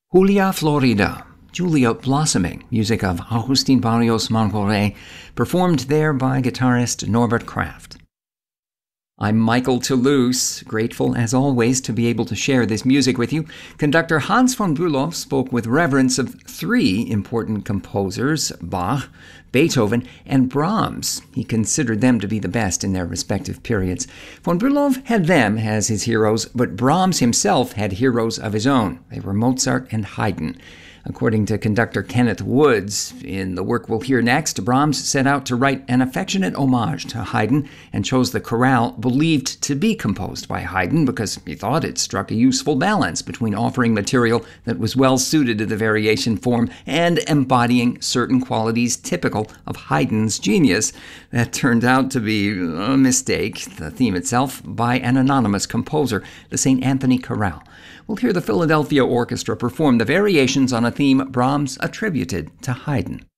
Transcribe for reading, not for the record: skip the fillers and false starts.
Julia Florida, Julia Blossoming, music of Agustin Barrios Mancoré, performed there by guitarist Norbert Kraft. I'm Michael Toulouse, grateful as always to be able to share this music with you. Conductor Hans von Bülow spoke with reverence of three important composers, Bach, Beethoven, and Brahms. He considered them to be the best in their respective periods. Von Bülow had them as his heroes, but Brahms himself had heroes of his own. They were Mozart and Haydn. According to conductor Kenneth Woods, in the work we'll hear next, Brahms set out to write an affectionate homage to Haydn and chose the chorale believed to be composed by Haydn because he thought it struck a useful balance between offering material that was well suited to the variation form and embodying certain qualities typical of Haydn's genius. That turned out to be a mistake, the theme itself, by an anonymous composer, the St. Anthony Chorale. We'll hear the Philadelphia Orchestra perform the variations on a theme Brahms attributed to Haydn.